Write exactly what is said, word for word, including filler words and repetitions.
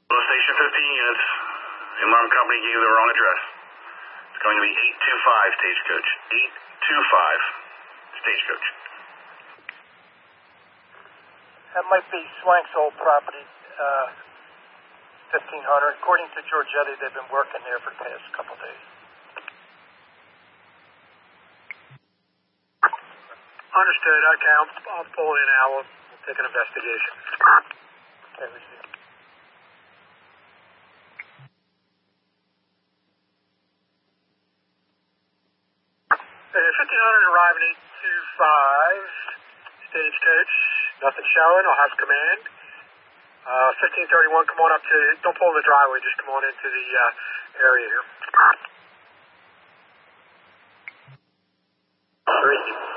Station fifteen units. The alarm company gave the wrong address. It's going to be eight two five Stagecoach. eight two five Stagecoach. That might be Swank's old property, uh, fifteen hundred. According to Giorgetti, they've been working there for the past couple of days. Understood. Okay, I'll, I'll pull it in now. We'll, we'll take an investigation. Okay, we see. fifteen hundred arriving eight two five Stagecoach. Nothing showing. I'll have command. Uh, fifteen thirty-one, come on up to, don't pull in the driveway, just come on into the uh, area here. Three.